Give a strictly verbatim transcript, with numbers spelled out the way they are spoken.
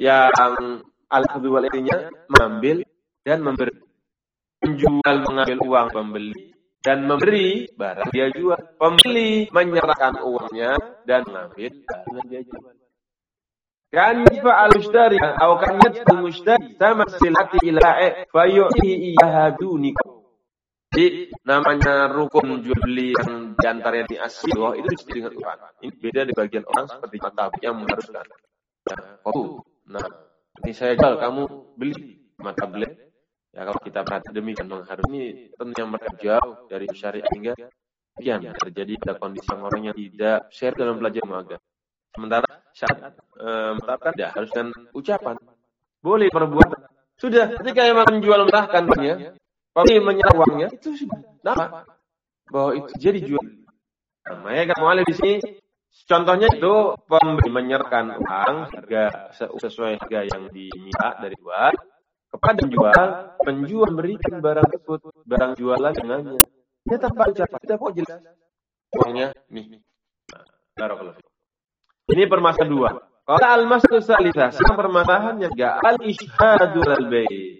yang al-akhdhu wal i'tinya mengambil dan memberi. Penjual mengambil uang pembeli dan memberi barang dia jual. Pembeli menyerahkan uangnya dan mengambil barang dia jual. Kan yaf'al mushtari atau kan yadfa'al mushtari sama silati ila'i fayu'ihi iyyaha dunika. Jadi namanya rukun jual beli yang diantaranya di asyirah itu disebut dengan Quran. Ini beda di bagian orang seperti mazhab yang mengharuskan. Nah, oh, nah, ini saya jual, kamu beli maka beli. Ya kalau kita perhati demikian mengharus ini tentunya mereka jauh dari syariat hingga sekian terjadi pada kondisi orang yang tidak share dalam pelajaran agama. Sementara syarat eh, menetapkan tidak haruskan ucapan. Boleh perbuatan. Sudah ketika yang menjual mentahkan uangnya, pembeli menyerah uangnya itu sudah nama bahwa itu jadi jual. Namanya kamu ada di sini. Contohnya itu pembeli menyerahkan uang harga sesuai harga yang diminta dari jual kepada penjual, penjual berikan barang tersebut, barang jualan dengannya. Dia tanpa ucapan, tidak kok jelas uangnya nih. Barakallahu. Ini permasalahan dua. Kalau al-mas'alah salitsah, sama permasalahan yang enggak al-isyhadu al-bai'.